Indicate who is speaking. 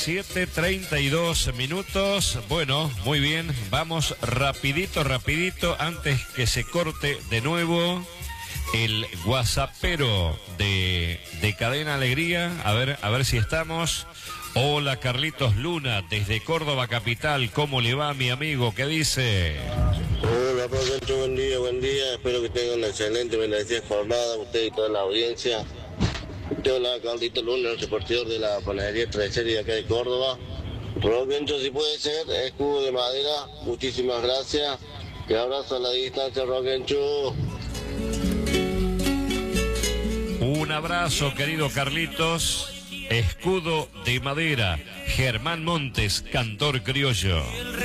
Speaker 1: 7:32 minutos. Bueno, muy bien, vamos rapidito, antes que se corte de nuevo el WhatsAppero de Cadena Alegría. A ver si estamos. Hola, Carlitos Luna, desde Córdoba Capital. ¿Cómo le va, mi amigo? ¿Qué dice?
Speaker 2: Hola, Procancho, buen día. Espero que tengan una excelente, bendecida jornada, usted y toda la audiencia. Te habla Carlitos Luna, el repartidor de la panadería Tresería de acá de Córdoba. Procancho, si puede ser, escudo de madera, muchísimas gracias. Y abrazo a la distancia, Procancho.
Speaker 1: Un abrazo, querido Carlitos. Escudo de madera, Germán Montes, cantor criollo.